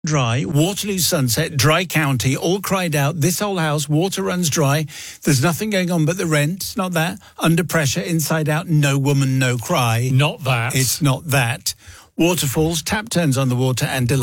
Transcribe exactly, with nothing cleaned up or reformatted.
Dry, Waterloo Sunset, Dry County, all cried out, this whole house, water runs dry, there's nothing going on but the rent, not that, under pressure, inside out, no woman, no cry. Not that. It's not that. Waterfalls, tap turns on the water and delight.